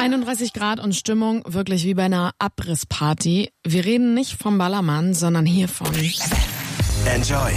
31 Grad und Stimmung wirklich wie bei einer Abrissparty. Wir reden nicht vom Ballermann, sondern hiervon. Enjoy.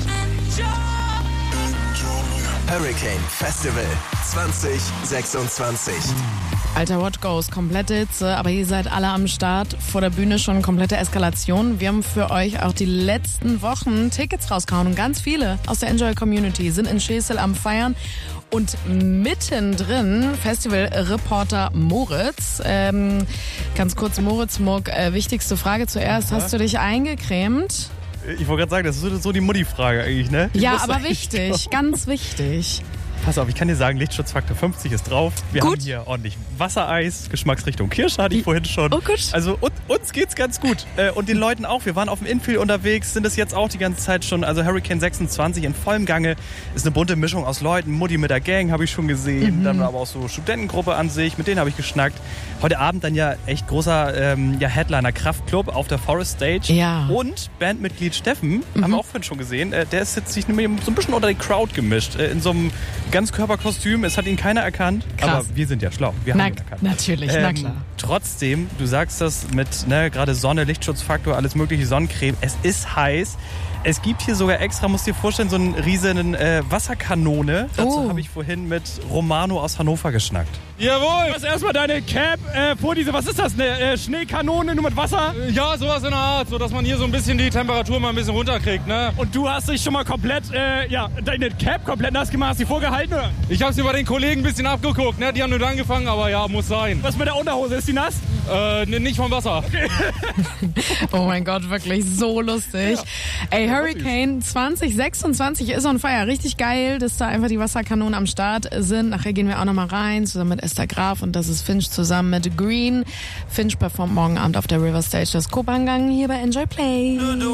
Hurricane Festival 2026. Alter, what goes? Komplette Hitze, aber ihr seid alle am Start. Vor der Bühne schon komplette Eskalation. Wir haben für euch auch die letzten Wochen Tickets rausgehauen und ganz viele aus der Enjoy-Community sind in Schesel am Feiern. Und mittendrin Festivalreporter Moritz. Ganz kurz, Moritz Muck, wichtigste Frage zuerst. Hast du dich eingecremt? Ich wollte gerade sagen, das ist so die Mutti-Frage eigentlich, ne? Ja, aber wichtig, ganz wichtig. Pass auf, ich kann dir sagen, Lichtschutzfaktor 50 ist drauf. Wir haben hier ordentlich Wassereis, Geschmacksrichtung Kirsche hatte ich vorhin schon. Oh gut. Also uns geht's ganz gut. Und den Leuten auch. Wir waren auf dem Infield unterwegs, sind es jetzt auch die ganze Zeit schon. Also Hurricane 26 in vollem Gange. Ist eine bunte Mischung aus Leuten. Mutti mit der Gang habe ich schon gesehen. Dann aber auch so Studentengruppe an sich, mit denen habe ich geschnackt. Heute Abend dann ja echt großer Headliner Kraftklub auf der Forest Stage. Ja. Und Bandmitglied Steffen, haben wir auch vorhin schon gesehen, der ist jetzt sich so ein bisschen unter die Crowd gemischt. In so einem Ganzkörperkostüm, es hat ihn keiner erkannt. Krass. Aber wir sind ja schlau, wir haben ihn erkannt. Natürlich, na klar. Trotzdem, du sagst das mit gerade Sonne, Lichtschutzfaktor, alles mögliche, Sonnencreme, es ist heiß. Es gibt hier sogar extra, musst dir vorstellen, so einen riesen Wasserkanone. Dazu habe ich vorhin mit Romano aus Hannover geschnackt. Jawohl! Du hast erstmal deine Cap vor diese, was ist das, eine Schneekanone nur mit Wasser? Ja, sowas in der Art, so dass man hier so ein bisschen die Temperatur mal ein bisschen runterkriegt, ne? Und du hast dich schon mal komplett, deine Cap komplett nass gemacht, hast die vorgehalten, oder? Ich hab's mir bei den Kollegen ein bisschen abgeguckt, ne? Die haben nur angefangen, aber ja, muss sein. Was mit der Unterhose, ist die nass? Nicht vom Wasser. Okay. Oh mein Gott, wirklich so lustig. Ja. Ey, Hurricane 2026 ist on fire. Richtig geil, dass da einfach die Wasserkanonen am Start sind. Nachher gehen wir auch nochmal rein, zusammen mit Esther Graf, und das ist Finch zusammen mit Green. Finch performt morgen Abend auf der River Stage das Kopangang hier bei Enjoy Play.